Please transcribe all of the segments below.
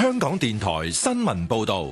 香港電台新聞報道。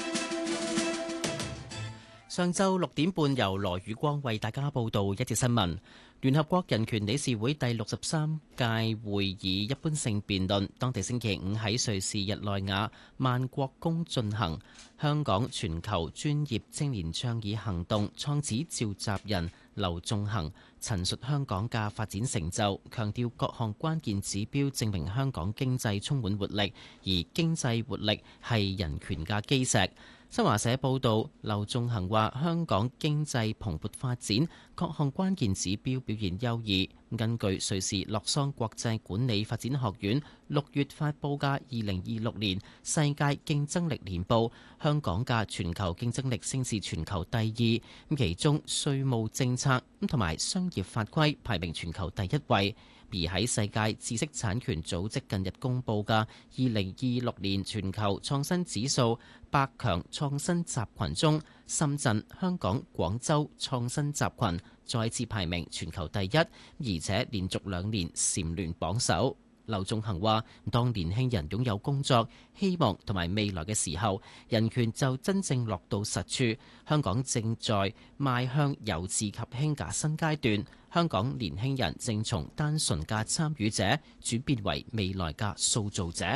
上晝6點半，由羅宇光為大家報道一節新聞。聯合國人權理事會第63屆會議一般性辯論，當地星期五喺瑞士日內瓦萬國宮進行。香港全球專業青年倡議行動創始召集人劉仲恒陳述香港嘅發展成就，強調各項關鍵指標證明香港經濟充滿活力，而經濟活力係人權嘅基石。新華社報道，劉仲恒話香港經濟蓬勃發展，各項關鍵指標表現優異。根據瑞士洛桑國際管理發展學院6月發布嘅2026年世界競爭力年報，香港嘅全球競爭力升至全球第2，其中稅務政策同埋商業法規排名全球第1位。而喺世界知識產權組織近日公布嘅2026年全球創新指數100強創新集群中，深圳、香港、廣州創新集群再次排名全球第1，而且連續2年蟬聯榜首。劉仲恒話：當年輕人擁有工作、希望同埋未來嘅時候，人權就真正落到實處。香港正在邁向由治及興嘅新階段，香港年輕人正從單純嘅參與者轉變為未來嘅塑造者。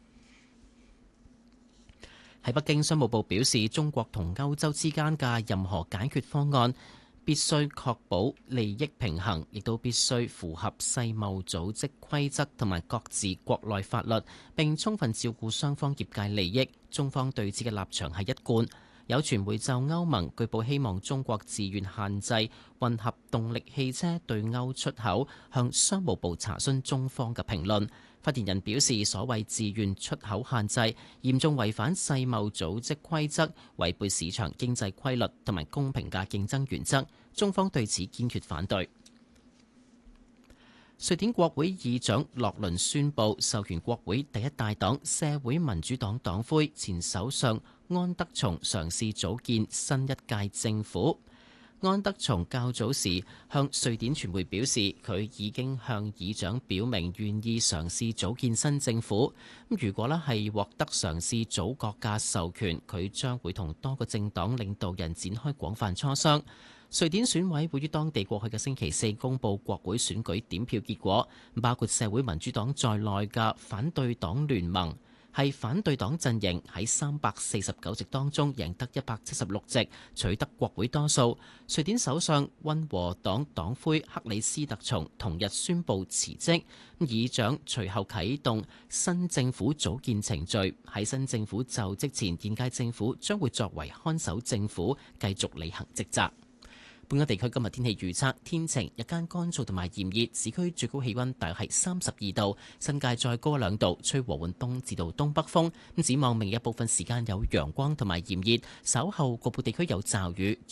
喺北京，商務部表示，中國同歐洲之間嘅任何解決方案必須確保利益平衡，亦都必須符合世貿組織規則同埋各自國內法律，並充分照顧雙方業界利益。中方對此嘅立場係一貫。有傳媒就歐盟據報希望中國自願限制混合動力汽車對歐出口，向商務部查詢中方嘅評論。發言人表示，所謂自願出口限制嚴重違反世貿組織規則，違背市場經濟規律同埋公平嘅競爭原則，中方對此堅決反對。瑞典國會議長洛倫宣布授權國會第一大黨社會民主黨黨魁前首相安德松嘗試組建新一屆政府。安德松較早時向瑞典傳媒表示，佢已經向議長表明願意嘗試組建新政府。如果係獲得嘗試組閣嘅授權，佢將會同多個政黨領導人展開廣泛磋商。瑞典選委會於當地過去嘅星期4公佈國會選舉點票結果，包括社會民主黨在內嘅反對黨聯盟係反對黨陣營喺349席當中贏得176席，取得國會多數。瑞典首相溫和黨黨魁克里斯特松同日宣布辭職，議長隨後啟動新政府組建程序。喺新政府就職前，現屆政府將會作為看守政府，繼續履行職責。本港地區今日天氣預測，天晴，日間乾燥同埋炎熱，市區最高氣溫大約係32度，新界再高2度，吹和緩東至到東北風。展望明日部分時間有陽光同埋炎熱，稍後局部地區有驟雨。